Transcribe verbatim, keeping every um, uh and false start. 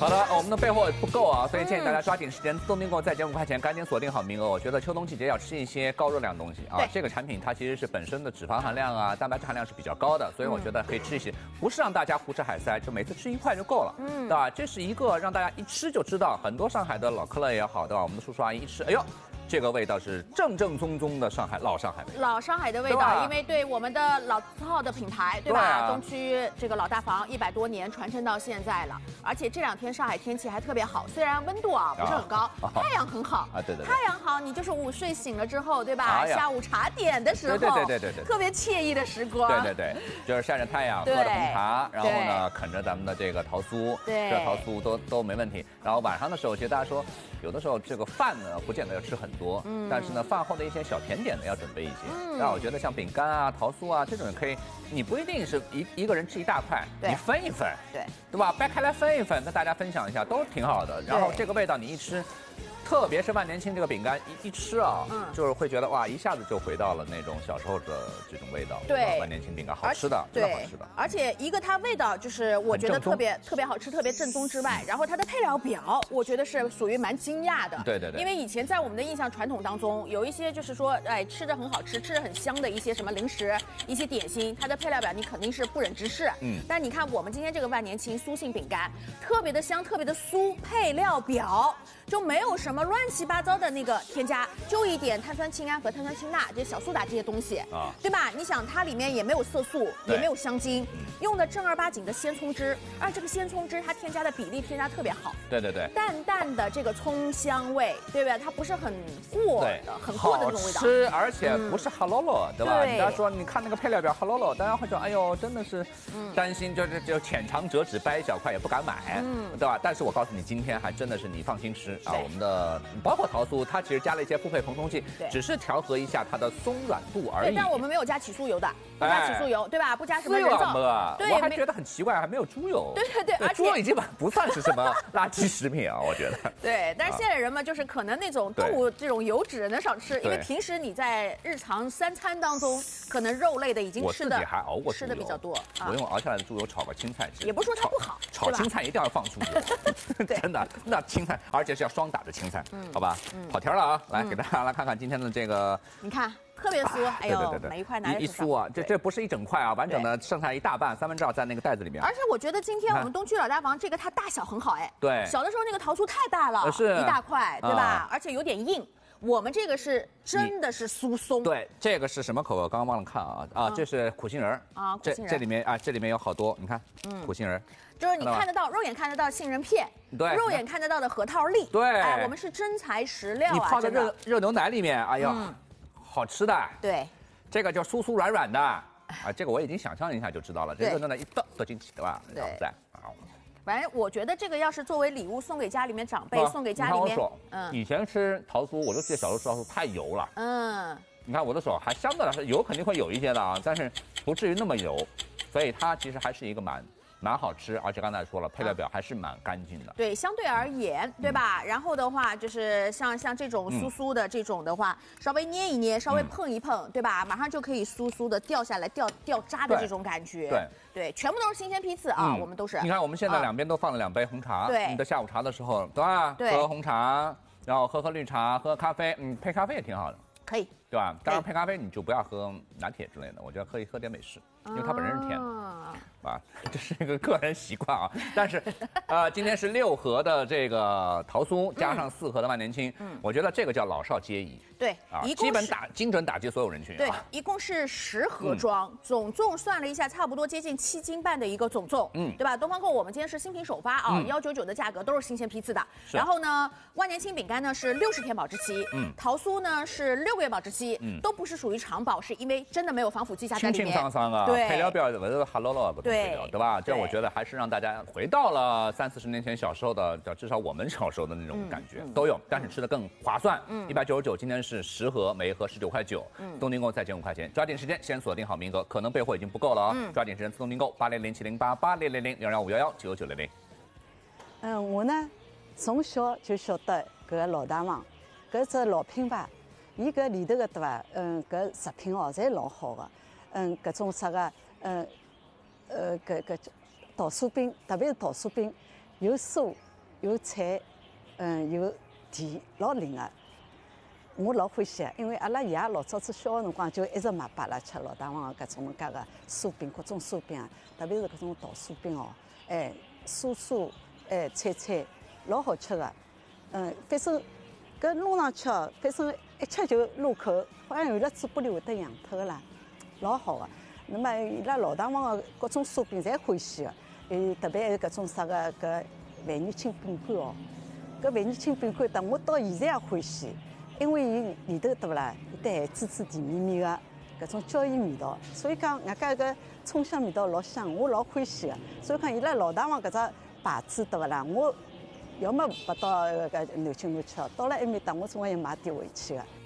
好的，我们的备货不够啊，所以建议大家抓紧时间，自动订购再减五块钱，赶紧锁定好名额。我觉得秋冬季节要吃一些高热量的东西啊。这个产品它其实是本身的脂肪含量啊、蛋白质含量是比较高的，所以我觉得可以吃一些，不是让大家胡吃海塞，就每次吃一块就够了，嗯，对吧？这是一个让大家一吃就知道，很多上海的老客乐也好，对吧？我们的叔叔阿姨一吃，哎呦。这个味道是正正宗宗的上海老上海味， 老上海的味道，因为对我们的老字号的品牌，对吧？对啊、东区这个老大房一百多年传承到现在了，而且这两天上海天气还特别好，虽然温度啊不是很高，啊、太阳很好啊，对 对, 对， 太阳好，你就是午睡醒了之后，对吧？哎、下午茶点的时候， 对对对对对， 特别惬意的时光， 对对对，就是晒着太阳，喝着红茶，然后呢啃着咱们的这个桃酥， 对， 这桃酥都都没问题。然后晚上的时候，其实大家说。有的时候这个饭呢，不见得要吃很多，嗯，但是呢，饭后的一些小甜点呢，要准备一些。嗯，那我觉得像饼干啊、桃酥啊这种也可以，你不一定是一一个人吃一大块，你分一分， 对， 对吧？掰开来分一分，跟大家分享一下，都挺好的。然后这个味道你一吃。特别是万年青这个饼干一一吃啊，嗯，就是会觉得哇，一下子就回到了那种小时候的这种味道。 对， 万年青饼干好吃的，真的好吃的。 而且一个它味道就是我觉得特别特别好吃，特别正宗之外，然后它的配料表我觉得是属于蛮惊讶的。 对对对。 因为以前在我们的印象传统当中，有一些就是说，哎，吃着很好吃，吃着很香的一些什么零食、一些点心，它的配料表你肯定是不忍直视。嗯。但你看我们今天这个万年青酥性饼干，特别的香，特别的酥，配料表就没有什么乱七八糟的那个添加，就一点碳酸氢胺和碳酸氢钠这些小苏打这些东西啊，对吧？你想它里面也没有色素，也没有香精，用的正儿八经的鲜葱汁，而这个鲜葱汁它添加的比例添加特别好， 对对对， 淡淡的这个葱香味，对不对？它不是很过的，很过的那种味道， 好吃，而且不是哈喽喽，对吧？人家说你看那个配料表哈喽喽，大家会说哎呦，真的是担心，就是就浅尝辄止，掰一小块也不敢买，嗯，对吧？但是我告诉你，今天还真的是你放心吃啊，我们的包括桃酥，它其实加了一些复配膨松剂，只是调和一下它的松软度而已。 对，但我们没有加起酥油的，不加起酥油，对吧？不加什么人造。 对，我还觉得很奇怪，还没有猪油。 对对对，而且猪油已经不算是什么垃圾食品啊，我觉得。 对，但是现在人们就是可能那种动物这种油脂能少吃，因为平时你在日常三餐当中，可能肉类的已经吃的， 我自己还熬过吃的比较多。 我用熬下来的猪油炒个青菜吃， 也不是说它不好， 炒青菜一定要放猪油，真的，那青菜而且是要双打的青菜，好吧？跑题了啊，来给大家来看看今天的这个， 你看。特别酥，哎呦，每一块拿一酥啊，这这不是一整块啊，完整的剩下一大半，三分之二在那个袋子里面。 而且我觉得今天我们东区老大房这个它大小很好，哎， 对， 小的时候那个桃酥太大了， 是一大块，对吧？而且有点硬。我们这个是真的是酥松。 对，这个是什么口味？刚刚忘了看啊啊，这是苦杏仁啊， 这这里面啊，这里面有好多，你看，嗯，苦杏仁， 就是你看得到，肉眼看得到杏仁片， 对， 肉眼看得到的核桃粒， 对， 哎，我们是真材实料啊， 你泡在热热牛奶里面，哎呀，好吃的， 对。 这个叫酥酥软软的啊，这个我已经想象一下就知道了。这个呢一倒倒进去，对吧？ 对， 在啊。 反正我觉得这个要是作为礼物送给家里面长辈，送给家里面， 嗯，以前吃桃酥，我就记得小时候吃桃酥太油了，嗯，你看我的手还相对来说油肯定会有一些的啊，但是不至于那么油，所以它其实还是一个蛮。蛮好吃，而且刚才说了，配料表还是蛮干净的。 对，相对而言，对吧？嗯、然后的话，就是像像这种酥酥的这种的话，嗯、稍微捏一捏，稍微碰一碰，嗯、对吧？马上就可以酥酥的掉下来、掉掉渣的这种感觉。 对对，全部都是新鲜批次啊，嗯、我们都是。 你看，我们现在两边都放了两杯红茶， 对， 你的下午茶的时候，对吧？ 对， 喝红茶，然后喝喝绿茶，喝咖啡，嗯，配咖啡也挺好的。 可以， 对吧？当然配咖啡你就不要喝拿铁之类的，我觉得可以喝点美式，因为它本身是甜的，啊，这是一个个人习惯啊。但是，呃，今天是六盒的这个桃酥，加上四盒的万年青，嗯，我觉得这个叫老少皆宜。 对， 啊，基本打精准打击所有人群。 对，一共是十盒装，总重算了一下，差不多接近七斤半的一个总重，嗯，对吧？东方购我们今天是新品首发啊，幺九九的价格都是新鲜批次的。然后呢，万年青饼干呢是六十天保质期，嗯，桃酥呢是六个月保质期，嗯，都不是属于长保，是因为真的没有防腐剂加在里面。 清清桑桑啊， 对， 配料表不是哈喽喽不对对吧？这我觉得还是让大家回到了三四十年前小时候的，至少我们小时候的那种感觉都有，但是吃的更划算。嗯，一百九十九，今天是十盒，每一盒十九块九，嗯，自动订购再减五块钱，抓紧时间先锁定好名额，可能备货已经不够了啊，嗯、抓紧时间自动订购八零零七零八八零零零零幺五幺幺九九零零。 嗯，我呢从小就晓得搿个老大房，搿只老品牌，伊搿里头个对伐？嗯，搿食品哦，侪老好个，嗯，搿种啥个，嗯，呃，搿搿桃酥饼，特别是桃酥饼，有酥有菜，嗯，有甜，老灵个。我老欢喜，因为阿拉爷老早子小个辰光就一直买拨阿拉吃老大王个搿种介个酥饼，各种酥饼啊，特别是搿种桃酥饼哦，哎，酥酥，哎，脆脆，老好吃个。嗯，反正搿弄上去哦，反正一吃就入口，好像有了嘴巴里会得痒脱个啦，老好个。那么伊拉老大王个各种酥饼侪欢喜个，呃，特别是搿种啥个搿万年青饼干哦，搿万年青饼干，但我到现在也欢喜。因为伊里头对勿啦，有得咸滋滋、甜绵绵个搿种椒盐味道，所以讲外加搿葱香味道老香，我老欢喜个。所以讲伊拉老大王搿只牌子对勿啦，我要么勿到搿南京路吃，到了埃面搭我总归要买点回去个。